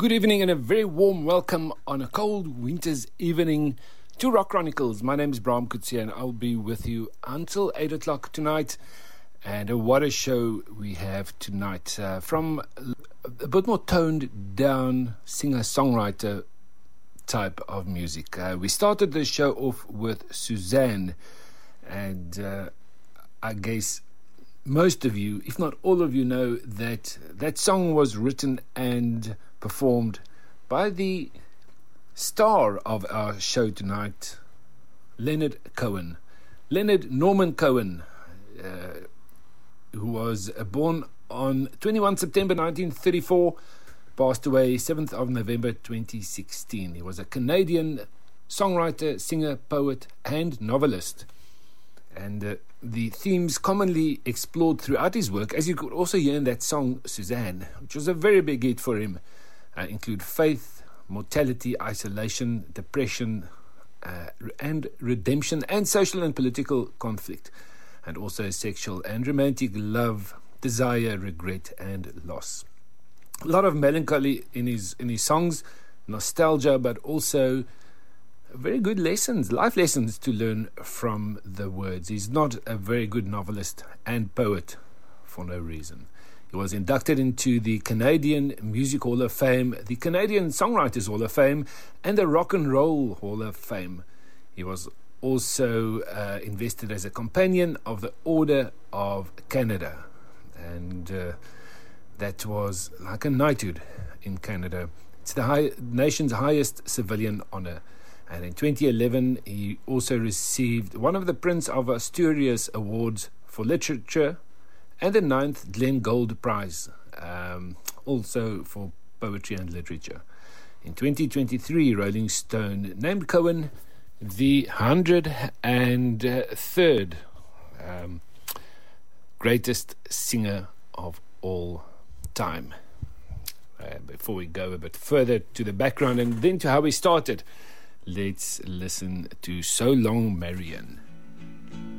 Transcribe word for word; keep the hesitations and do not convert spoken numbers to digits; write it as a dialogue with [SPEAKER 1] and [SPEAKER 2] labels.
[SPEAKER 1] Good evening and a very warm welcome on a cold winter's evening to Rock Chronicles. My name is Bram Kutsia and I'll be with you until eight o'clock tonight. And uh, what a show we have tonight. Uh, from a bit more toned down singer-songwriter type of music. Uh, we started the show off with Suzanne, and uh, I guess most of you, if not all of you, know that that song was written and performed by the star of our show tonight, Leonard Cohen. Leonard Norman Cohen, uh, who was born on twenty-first of September nineteen thirty-four, passed away seventh of November twenty sixteen. He was a Canadian songwriter, singer, poet, and novelist. And uh, the themes commonly explored throughout his work, as you could also hear in that song, Suzanne, which was a very big hit for him, uh, include faith, mortality, isolation, depression, uh, and redemption, and social and political conflict, and also sexual and romantic love, desire, regret, and loss. A lot of melancholy in his in his songs, nostalgia, but also very good lessons, life lessons to learn from the words. He's not a very good novelist and poet for no reason. He was inducted into the Canadian Music Hall of Fame, the Canadian Songwriters Hall of Fame, and the Rock and Roll Hall of Fame. He was also uh, invested as a companion of the Order of Canada, and uh, that was like a knighthood in Canada. It's the high, nation's highest civilian honor. And in twenty eleven, he also received one of the Prince of Asturias Awards for Literature and the ninth Glenn Gould Prize, um, also for Poetry and Literature. In twenty twenty-three, Rolling Stone named Cohen the one hundred third um, greatest singer of all time. Uh, before we go a bit further to the background and then to how we started, let's listen to So Long Marian.